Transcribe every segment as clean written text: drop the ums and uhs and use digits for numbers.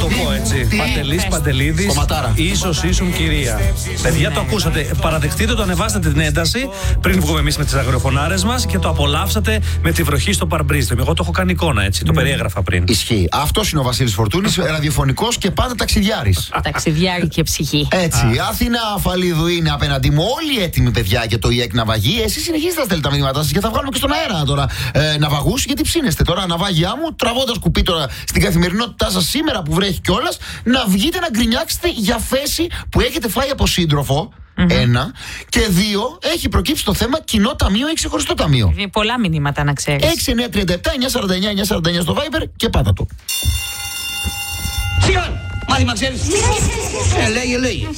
πω έτσι. Παντελής, Παντελίδης. Κομματάρα. Ίσως ήσουν κυρία. Παιδιά, το ακούσατε. Παραδεχτείτε το, ανεβάσατε την ένταση πριν βγούμε εμείς με τις αγριοφωνάρες μας και το απολαύσατε με τη βροχή στο παρμπρίζ. Εγώ το έχω κάνει εικόνα έτσι. Το περιέγραφα πριν. Ισχύει. Αυτός είναι ο Βασίλης Φορτούνης, ραδιοφωνικός και πάντα ταξιδιάρης. Ταξιδιάρη και ψυχή. Έτσι. Αθηνά Αφαλίδου είναι απέναντί μου. Όλοι έτοιμοι, παιδιά, για το ΙΕΚ ναυαγή. Εσείς συνεχίζετε να στέλνετε τα μηνύματά σας και θα βγάλουμε και στον αέρα τώρα ναυαγούς, γιατί ψήνεστε τώρα ναυάγια μου, τραβώντας κουπί τώρα στην καθημερινότητά σας σήμερα που βρέχει κιόλας, να βγείτε να γκρινιάξετε για θέση που έχετε φάει από σύντροφο. Ένα. Και δύο, έχει προκύψει το θέμα κοινό ταμείο ή ξεχωριστό ταμείο. Πολλά μηνύματα να ξέρεις. 6-9-37-949-949 στο Viber και πάτα το. Σιγά! Μάθημα ξέρεις. Λέγε.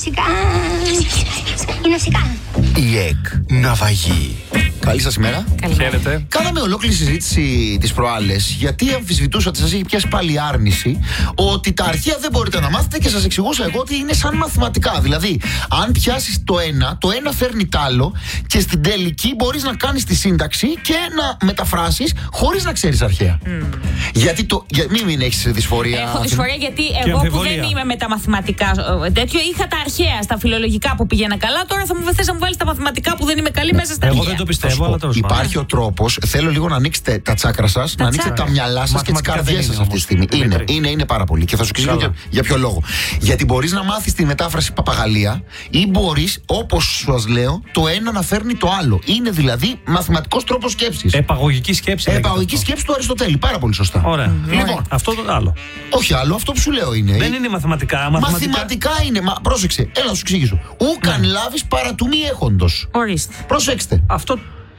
Είναι φυσικά. ΙΕΚ ναυαγή. Καλή σας ημέρα. Χαίρετε. Κάναμε ολόκληρη συζήτηση τις προάλλες, γιατί αμφισβητούσατε, σας είχε πιάσει πάλι άρνηση, ότι τα αρχαία δεν μπορείτε να μάθετε και σας εξηγούσα εγώ ότι είναι σαν μαθηματικά. Δηλαδή, αν πιάσεις το ένα φέρνει τ' άλλο και στην τελική μπορείς να κάνεις τη σύνταξη και να μεταφράσεις χωρίς να ξέρεις αρχαία. Γιατί μην έχεις δυσφορία. Έχω δυσφορία γιατί εγώ που δεν είμαι με τα μαθηματικά τέτοιο, είχα τα αρχαία στα φιλολογικά που πήγαινα καλά. Τώρα θα μου θες να μου βάλεις τα μαθηματικά που δεν είμαι καλή μέσα στα αρχαία. Εγώ δεν το πιστεύω. Υπάρχει ο τρόπος, θέλω λίγο να ανοίξετε τα τσάκρα σας, να ανοίξετε τα μυαλά σας και τις καρδιές σας αυτή τη στιγμή. Είναι πάρα πολύ. Και θα σου εξηγήσω για ποιο λόγο. Γιατί μπορείς να μάθεις τη μετάφραση παπαγαλία ή μπορείς, όπως σας λέω, το ένα να φέρνει το άλλο. Είναι δηλαδή μαθηματικός τρόπος σκέψης. Επαγωγική σκέψη. Επαγωγική σκέψη του Αριστοτέλη. Πάρα πολύ σωστά. Ωραία. Λοιπόν, αυτό το άλλο. όχι άλλο, αυτό που σου λέω είναι. Δεν είναι μαθηματικά. Μαθηματικά είναι. Πρόσεξε, έλα να σου εξηγήσω. Ούκαν λάβεις παρά του μη έχοντος. Ορίστε. Προσέξτε. Αυτό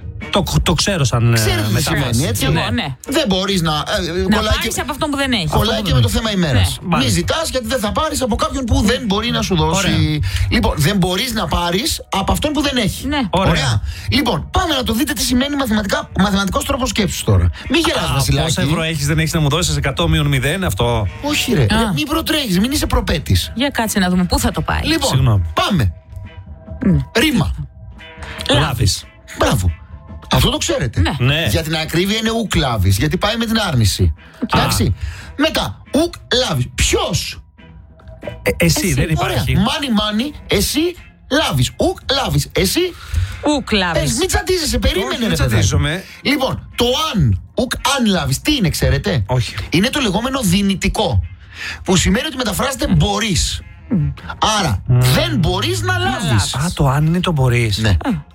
το ξέρω σαν ξέρετε τι σημαίνει, έτσι. Ναι. Δεν μπορείς να. Να πάρεις από αυτόν που δεν έχει. Κολλάει και με το θέμα ημέρας. Ναι. Μη ζητάς γιατί δεν θα πάρεις από κάποιον που δεν μπορεί να σου δώσει. Ωραία. Λοιπόν, δεν μπορείς να πάρεις από αυτόν που δεν έχει. Ναι. Ωραία. Λοιπόν, πάμε να το δείτε τι σημαίνει μαθηματικός τρόπος σκέψης τώρα. Μην γελάς, Βασιλάκη. Πόσα ευρώ έχεις, δεν έχεις να μου δώσεις 100 μείον 0, αυτό. Όχι, ρε. Μην προτρέχεις, μην είσαι προπέτης. Για κάτσε να δούμε πού θα το πάει. Λοιπόν, Συγγνώμη. πάμε. Ρήμα. Λάβεις. Μπράβο. Αυτό το ξέρετε. Ναι. Για την ακρίβεια είναι ουκ λάβεις, γιατί πάει με την άρνηση. Εντάξει. Μετά, ουκ λάβεις. Ποιος? Εσύ δεν υπάρχει. Μάνι, εσύ λάβεις. Ουκ λάβεις. Εσύ. Ουκ λάβεις. Μην τσαντίζεσαι, περίμενε. Όχι, ρε δεν παιδάκι. τσαντίζομαι. Λοιπόν, το αν. Ουκ αν λάβεις. Τι είναι, ξέρετε? Όχι. Είναι το λεγόμενο δυνητικό. Που σημαίνει ότι μεταφράζεται μπορείς. Άρα, δεν μπορείς να λάβεις. Α, το αν είναι το μπορείς. Ναι.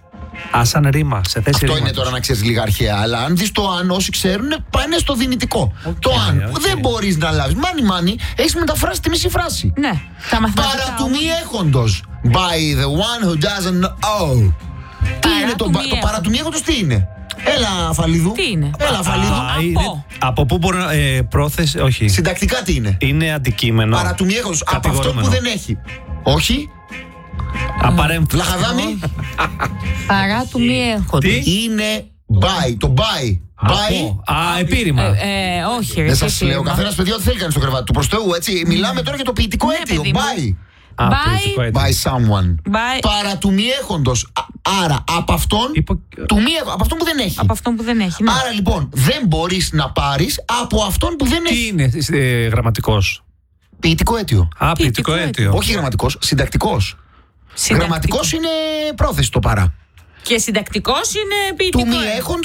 Σαν ρήμα, σε θέση Αυτό ρήματος. είναι τώρα να ξέρεις λίγα αρχαία. Αλλά αν δεις το αν, όσοι ξέρουν, πάνε στο δυνητικό. Το αν δεν μπορείς να λάβεις. Μάνι, έχεις μεταφράσει τη μισή φράση. Ναι. Τα μαθηματικά. Παρά του μη έχοντος. By the one who doesn't know. Τι είναι το παρά του μη έχοντος, τι είναι? Έλα, Αφαλίδου. Τι είναι? Έλα, Αφαλίδου. Από πού μπορεί να. Πρόθεση, όχι. Συντακτικά τι είναι? Είναι αντικείμενο. Παρά του μη έχοντος. Από αυτό που δεν έχει. Όχι. Απαρέμφυτο. Λαχαδάμι. Παρά του μη έχοντος. Τι? Είναι by. Το by. By. Επίρρημα. Όχι, ρε. Δεν σας λέω. Ο καθένας, παιδιά, ό,τι θέλει κάνει στο κρεβάτι του. Προς Θεού, έτσι. Μιλάμε τώρα για το ποιητικό αίτιο. παιδί μου. By. By By someone. By. Παρά του μη έχοντος. Άρα από αυτόν, από αυτόν που δεν έχει. Από αυτόν που δεν έχει. Ναι. Άρα λοιπόν δεν μπορείς να πάρεις από αυτόν που δεν έχει. Τι είναι γραμματικός? Ποιητικό αίτιο. Ποιητικό αίτιο. Όχι γραμματικός, συντακτικός. Γραμματικός είναι πρόθεση το παρά. Και συντακτικός είναι ποιητικό. Του μη έχοντος